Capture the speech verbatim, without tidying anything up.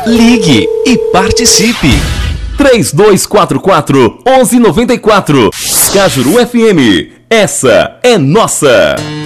Ligue e participe. três dois quatro quatro, um um nove quatro. Cajuru F M. Essa é nossa.